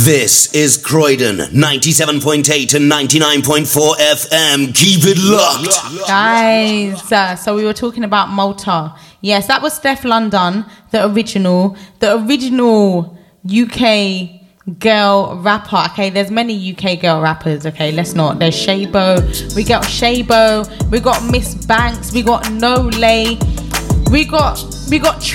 This is Croydon, 97.8 and 99.4 FM. Keep it locked. Guys, so we were talking about Malta. Yes, that was Steph London, the original UK girl rapper. Okay, there's many UK girl rappers. Okay, let's not. There's Shabo. We got Shabo. We got Miss Banks. We got No Lay. We got